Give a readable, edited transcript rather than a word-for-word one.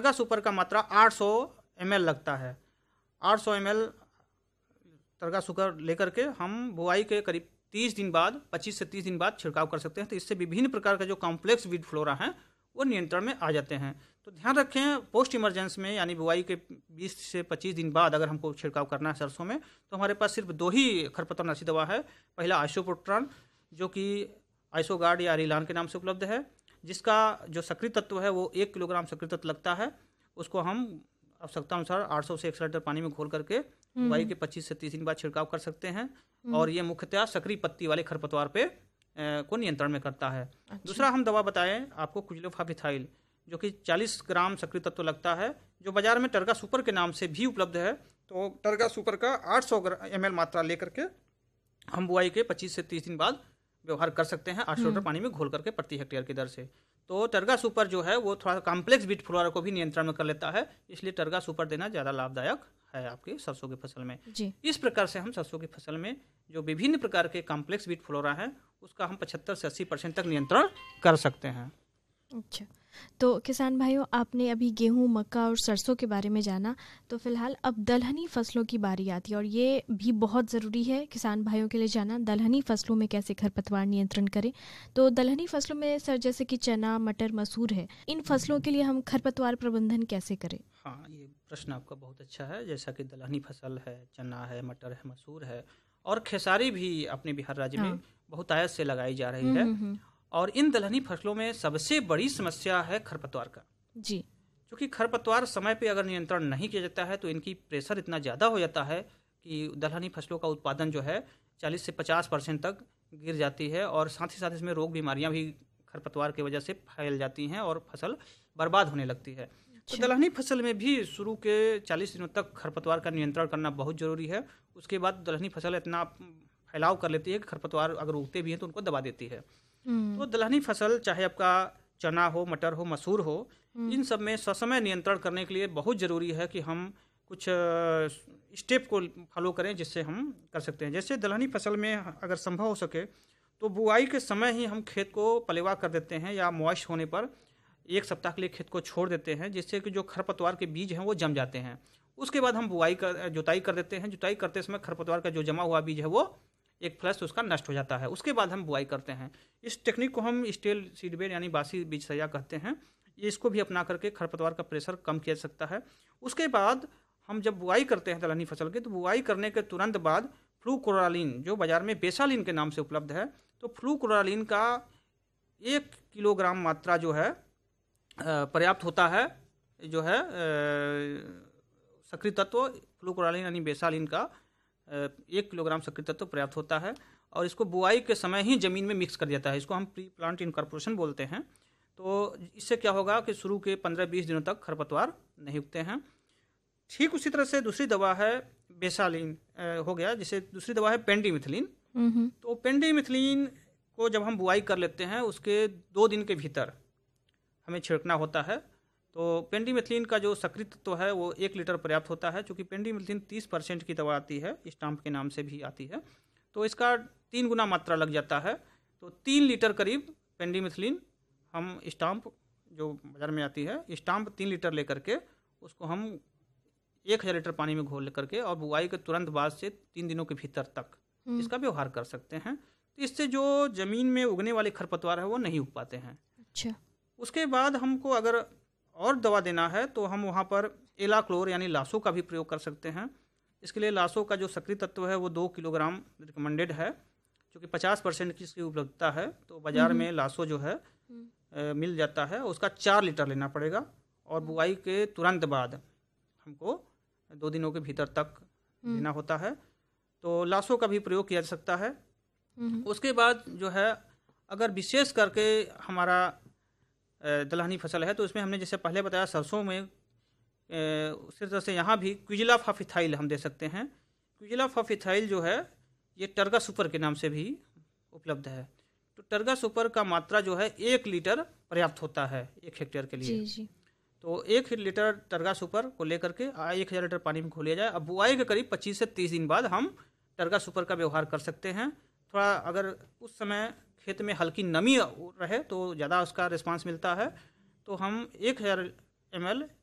टर्गा super का मात्रा 800 ml लगता है। 800 ml टर्गा सुपर लेकर के हम बुआई के करीब 30 दिन बाद, 25 से 30 दिन बाद छिड़काव कर सकते हैं। तो इससे विभिन्न प्रकार के जो कॉम्प्लेक्स वीड फ्लोरा हैं वो नियंत्रण में आ जाते हैं। तो ध्यान रखें, पोस्ट इमरजेंस में यानी बुआई के 20 से 25 दिन बाद अगर हमको छिड़काव करना है सरसों में, तो हमारे पास सिर्फ 2 ही खरपतवारनाशी दवा है। पहला आइसोप्रोट्रॉन, जो कि आइसोगार्ड या अरिलान के नाम से उपलब्ध है, जिसका जो सक्रिय तत्व है वो 1 किलोग्राम सक्रिय तत्व लगता है। उसको हम आवश्यकता अनुसार 800 से 1 लीटर पानी में घोल करके बुआई के 25 से 30 दिन बाद छिड़काव कर सकते हैं। और ये मुख्यतः सक्रिय पत्ती वाले खरपतवार पे को नियंत्रण में करता है। अच्छा। दूसरा हम दवा बताएं आपको क्विजिलोफाविथाइल, जो कि 40 ग्राम सक्रिय तत्व लगता है, जो बाजार में टर्गा सुपर के नाम से भी उपलब्ध है। तो टर्गा सुपर का 800 ml मात्रा लेकर के हम बुआई के 25 से 30 दिन बाद व्यवहार कर सकते हैं 800 लीटर पानी में घोल करके प्रति हेक्टेयर की दर से। तो टर्गा सुपर जो है वो थोड़ा कॉम्प्लेक्स वीड फ्लोरा को भी नियंत्रण में कर लेता है, इसलिए टर्गा सुपर देना ज़्यादा लाभदायक है आपकी सरसों की फसल में जी। इस प्रकार से हम सरसों की फसल में जो विभिन्न प्रकार के कॉम्प्लेक्स वीड फ्लोरा है उसका हम 75 से 80% तक नियंत्रण कर सकते हैं। अच्छा, तो किसान भाइयों, आपने अभी गेहूं, मक्का और सरसों के बारे में जाना, तो फिलहाल अब दलहनी फसलों की बारी आती है और ये भी बहुत ज़रूरी है किसान भाइयों के लिए जाना, दलहनी फसलों में कैसे खरपतवार नियंत्रण करें। तो दलहनी फसलों में सर जैसे कि चना, मटर, मसूर है, इन फसलों के लिए हम खरपतवार प्रबंधन कैसे करें? हाँ, ये प्रश्न आपका बहुत अच्छा है। जैसा कि दलहनी फसल है, चना है, मटर है, मसूर है और खेसारी भी अपने बिहार राज्य में बहुतायत से लगाई जा रही है। और इन दलहनी फसलों में सबसे बड़ी समस्या है खरपतवार का जी। क्योंकि खरपतवार समय पे अगर नियंत्रण नहीं किया जाता है तो इनकी प्रेशर इतना ज़्यादा हो जाता है कि दलहनी फसलों का उत्पादन जो है 40 से 50% तक गिर जाती है और साथ ही साथ इसमें रोग बीमारियां भी खरपतवार की वजह से फैल जाती हैं और फसल बर्बाद होने लगती है। तो दलहनी फसल में भी शुरू के 40 दिनों तक खरपतवार का नियंत्रण करना बहुत ज़रूरी है। उसके बाद दलहनी फसल इतना फैलाव कर लेती है कि खरपतवार अगर उगते भी हैं तो उनको दबा देती है। तो दलहनी फसल चाहे आपका चना हो, मटर हो, मसूर हो, इन सब में ससमय नियंत्रण करने के लिए बहुत ज़रूरी है कि हम कुछ स्टेप को फॉलो करें जिससे हम कर सकते हैं। जैसे दलहनी फसल में अगर संभव हो सके तो बुआई के समय ही हम खेत को पलेवा कर देते हैं या मॉइस्ट होने पर 1 सप्ताह के लिए खेत को छोड़ देते हैं, जिससे कि जो खरपतवार के बीज हैं वो जम जाते हैं। उसके बाद हम जुताई कर देते हैं। जुताई करते समय खरपतवार का जो जमा हुआ बीज है वो एक फ्लश उसका नष्ट हो जाता है। उसके बाद हम बुआई करते हैं। इस टेक्निक को हम स्टेल सीडबेड यानी बासी बीज सैया कहते हैं। इसको भी अपना करके खरपतवार का प्रेशर कम किया जा सकता है। उसके बाद हम जब बुआई करते हैं दलहनी फसल की, तो बुआई करने के तुरंत बाद फ्लूक्लोरालीन, जो बाजार में बेसालीन के नाम से उपलब्ध है, तो फ्लूक्लोरालीन का 1 किलोग्राम मात्रा जो है पर्याप्त होता है। जो है सक्रिय तत्व फ्लूक्लोरालीन यानी बेसालीन का 1 किलोग्राम सक्रिय तत्व पर्याप्त होता है और इसको बुआई के समय ही ज़मीन में मिक्स कर दिया जाता है। इसको हम प्री प्लांट इनकॉर्पोरेशन बोलते हैं। तो इससे क्या होगा कि शुरू के 15-20 दिनों तक खरपतवार नहीं उगते हैं। ठीक उसी तरह से दूसरी दवा है बेसालीन हो गया, जिसे दूसरी दवा है पेंडिमिथिलीन। तो पेंडिमिथिलीन को जब हम बुआई कर लेते हैं उसके 2 दिन के भीतर हमें छिड़कना होता है। तो पेंडिमिथिलीन का जो सक्रिय तत्व है वो 1 लीटर पर्याप्त होता है। चूँकि पेंडिमिथिलीन 30% की दवा आती है, स्टाम्प के नाम से भी आती है, तो इसका 3 गुना मात्रा लग जाता है। तो 3 लीटर करीब पेंडिमिथिलीन हम स्टाम्प जो बाज़ार में आती है, स्टाम्प 3 लीटर लेकर के उसको हम 1000 लीटर पानी में घोल करके और बुआई के तुरंत बाद से 3 दिनों के भीतर तक इसका व्यवहार कर सकते हैं। तो इससे जो ज़मीन में उगने वाले खरपतवार है वो नहीं उग पाते हैं। अच्छा। उसके बाद हमको अगर और दवा देना है तो हम वहाँ पर एलाक्लोर यानी लासो का भी प्रयोग कर सकते हैं। इसके लिए लासो का जो सक्रिय तत्व है वो 2 किलोग्राम रिकमेंडेड है, क्योंकि 50% की इसकी उपलब्धता है। तो बाज़ार में लासो जो है मिल जाता है, उसका 4 लीटर लेना पड़ेगा और बुआई के तुरंत बाद हमको 2 दिनों के भीतर तक लेना होता है। तो लासो का भी प्रयोग किया जा सकता है। उसके बाद जो है अगर विशेष करके हमारा दलहनी फसल है तो इसमें हमने जैसे पहले बताया सरसों में उसी तरह से यहाँ भी क्विजिलाफाविथाइल हम दे सकते हैं। क्विजिलाफाविथाइल जो है ये टर्गा सुपर के नाम से भी उपलब्ध है। तो टर्गा सुपर का मात्रा जो है 1 लीटर पर्याप्त होता है 1 हेक्टेयर के लिए। जी। तो 1 लीटर टर्गा सुपर को लेकर के 1000 लीटर पानी में घोलिया जाए। अब बुआई के करीब 25 से 30 दिन बाद हम टर्गा सुपर का व्यवहार कर सकते हैं। थोड़ा अगर उस समय खेत में हल्की नमी रहे तो ज़्यादा उसका रिस्पांस मिलता है। तो हम 1000 ml